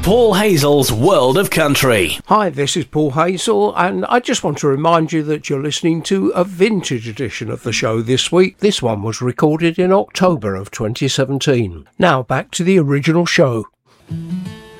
Paul Hazel's World of Country. Hi, this is Paul Hazel, and I just want to remind you that you're listening to a vintage edition of the show this week. This one was recorded in October of 2017. Now back to the original show.